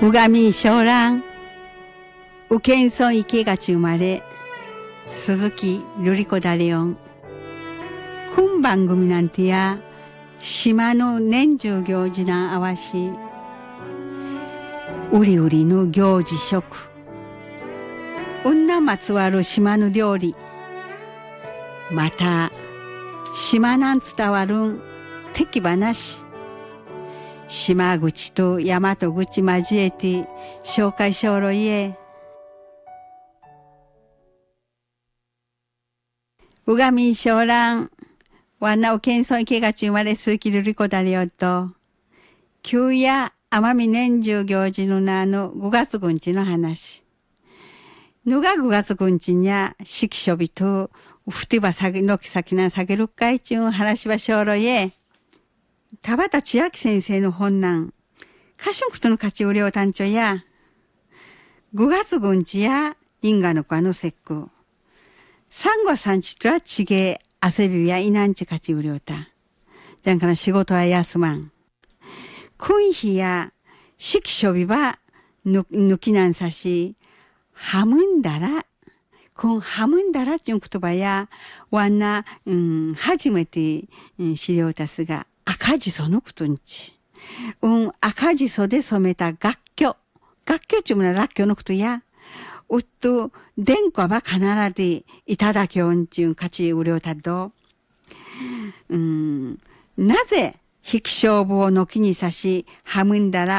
うがみんしょうらん、うけんそん池がち生まれ、鈴木瑠璃子だれよん。今番組なんてや、島の年中行事なんあわし、うりうりの行事食、女まつわる島の料理、また、島なん伝わるん敵話、島口と大和口交えて紹介しょろいえ。うがみんしょうらん、わんなおけんそん池がち生まれすきるりこだれよと、旧や奄美年中行事の名の5月ぐんちの話。ぬが5月ぐんちにゃ、しきしょびと、ふてばさげのきさきなさげるかいちゅん話はしょろいえ。田畑千秋先生の本なん歌唱ことの勝ち売りを単調や5月ぐんちや因果の子の節句3月3日とはちげ汗びやいなんち勝ち売りをたじゃんから仕事は休まん今日やしきしょびば抜きなんさしはむんだらはむんだらっていう言葉やわんな、初めて資料たすが赤じそのことんち。赤じそで染めた楽曲。楽曲ちゅうものはらっきょうのことや。うっと、でんこば必ずいただきょんちゅうかちうりょうたど。なぜ、引き勝負をのきにさし、はむんだら